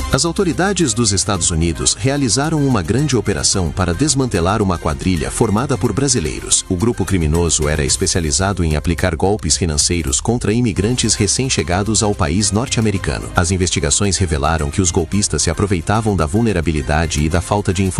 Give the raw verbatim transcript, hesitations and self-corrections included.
As autoridades dos Estados Unidos realizaram uma grande operação para desmantelar uma quadrilha formada por brasileiros. O grupo criminoso era especializado em aplicar golpes financeiros contra imigrantes recém-chegados ao país norte-americano. As investigações revelaram que os golpistas se aproveitavam da vulnerabilidade e da falta de informação